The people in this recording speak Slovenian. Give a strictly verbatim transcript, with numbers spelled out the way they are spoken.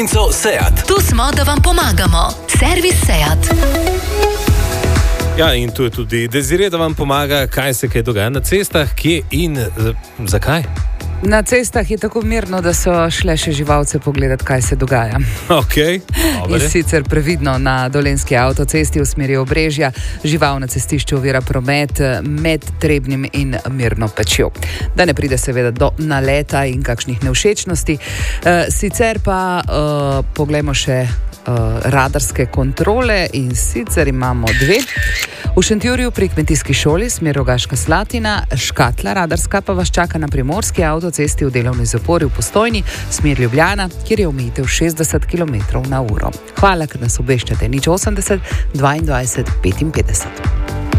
Seat. Tu smo, da vam pomagamo. Servis Seat. Ja, in tu je tudi Desiree, da vam pomaga, kaj se kaj dogaja na cestah, kje in z, zakaj. Na cestah je tako mirno, da so šle še živalce pogledati, kaj se dogaja. Okay. In sicer previdno na Dolenjski avtocesti v smeri Obrežja žival na cestišču ovira promet med Trebnjem in Mirno Pečjo. Da ne pride seveda do naleta in kakšnih nevšečnosti. E, sicer pa e, poglejmo še e, radarske kontrole in sicer imamo dve. V Šentjurju pri kmetijski šoli smer Rogaška Slatina, škatla radarska pa vas čaka na Primorski avtocesti v delovni zapori v Postojni, smer Ljubljana, kjer je omejitev šestdeset kilometrov na uro. Hvala, ker nas obveščate. nič osemdeset, dvaindvajset, petinpetdeset.